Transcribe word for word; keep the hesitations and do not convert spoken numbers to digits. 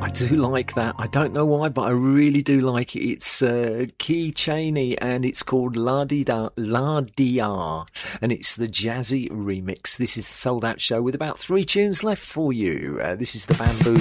I do like that. I don't know why, but I really do like it. It's uh, Key Chaney, and it's called La Di Da La Dia, and it's the jazzy remix. This is the Sold Out Show with about three tunes left for you. Uh, this is the Bamboo